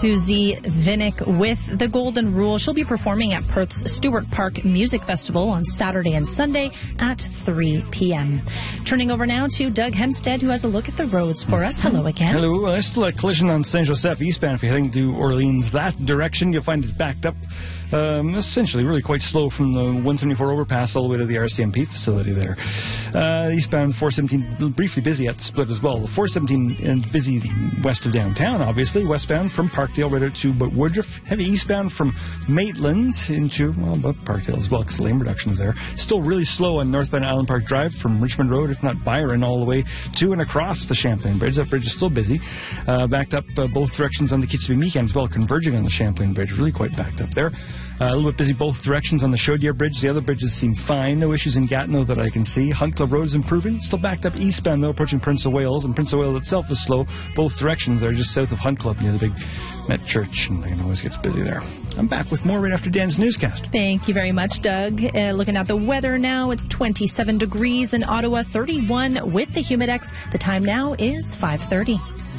Susie Vinnick with The Golden Rule. She'll be performing at Perth's Stewart Park Music Festival on Saturday and Sunday at 3 p.m. Turning over now to Doug Hempstead, who has a look at the roads for us. Hello again. Hello. There's still a collision on Saint Joseph eastbound. If you're heading to Orleans that direction, you'll find it backed up. Essentially really quite slow from the 174 overpass all the way to the RCMP facility there. Eastbound 417 briefly busy at the split as well. The 417 busy west of downtown, obviously. Westbound from Parkdale right out to Woodruff. Heavy eastbound from Maitland into, Parkdale as well, because the lane reduction is there. Still really slow on northbound Island Park Drive from Richmond Road, if not Byron, all the way to and across the Champlain Bridge. That bridge is still busy. Backed up both directions on the Kitzbühel as well, converging on the Champlain Bridge. Really quite backed up there. A little bit busy both directions on the Chaudière Bridge. The other bridges seem fine. No issues in Gatineau that I can see. Hunt Club Road is improving. Still backed up eastbound, though, approaching Prince of Wales. And Prince of Wales itself is slow. Both directions. They're just south of Hunt Club near the big Met Church. And it always gets busy there. I'm back with more right after Dan's newscast. Thank you very much, Doug. Looking at the weather now, it's 27 degrees in Ottawa, 31 with the Humidex. The time now is 5:30.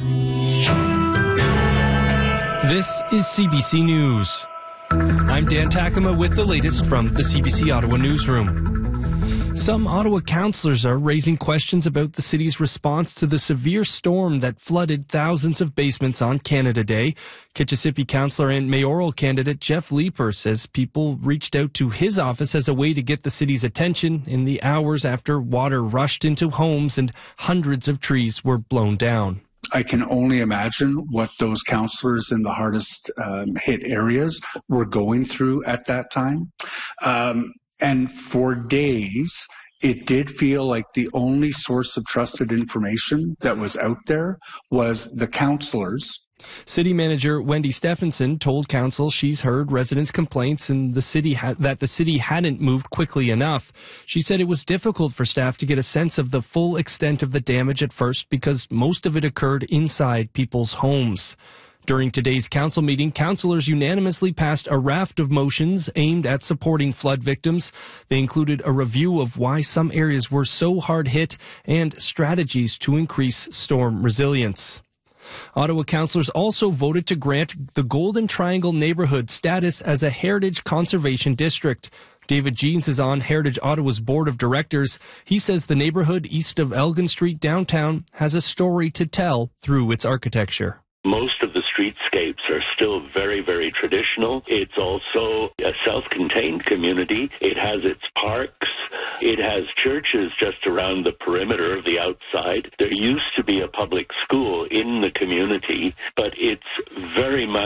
This is CBC News. I'm Dan Takema with the latest from the CBC Ottawa newsroom. Some Ottawa councillors are raising questions about the city's response to the severe storm that flooded thousands of basements on Canada Day. Kitchissippi councillor and mayoral candidate Jeff Leeper says people reached out to his office as a way to get the city's attention in the hours after water rushed into homes and hundreds of trees were blown down. I can only imagine what those councillors in the hardest hit areas were going through at that time. And for days, it did feel like the only source of trusted information that was out there was the councillors. City Manager Wendy Stephenson told council she's heard residents' complaints and that the city hadn't moved quickly enough. She said it was difficult for staff to get a sense of the full extent of the damage at first because most of it occurred inside people's homes. During today's council meeting, councillors unanimously passed a raft of motions aimed at supporting flood victims. They included a review of why some areas were so hard hit and strategies to increase storm resilience. Ottawa councillors also voted to grant the Golden Triangle neighbourhood status as a Heritage Conservation District. David Jeans is on Heritage Ottawa's board of directors. He says the neighbourhood east of Elgin Street downtown has a story to tell through its architecture. Most of the streetscapes are still very, very traditional. It's also a self-contained community. It has its parks. It has churches just around the perimeter of the outside. There used to be a public school in the community, but it's very much